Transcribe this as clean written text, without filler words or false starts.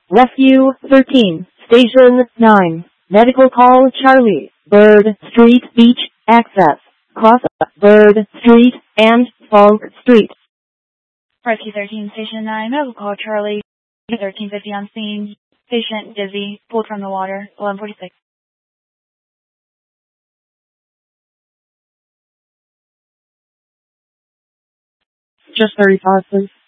Rescue 13, Station 9, Medical Call Charlie, Bird Street Beach, Access, Cross Bird Street and Fog Street. Rescue 13, Station 9, Medical Call Charlie, 1350 on scene, patient dizzy, pulled from the water, 1146. Just 35, please.